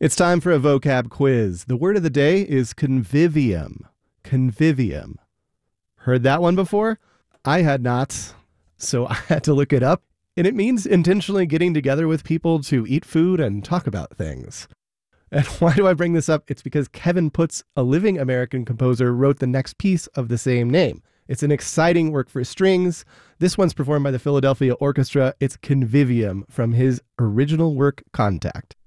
It's time for a vocab quiz. The word of the day is convivium. Convivium. Heard that one before? I had not, so I had to look it up. And it means intentionally getting together with people to eat food and talk about things. And why do I bring this up? It's because Kevin Puts, a living American composer, wrote the next piece of the same name. It's an exciting work for strings. This one's performed by the Philadelphia Orchestra. It's Convivium from his original work, Contact.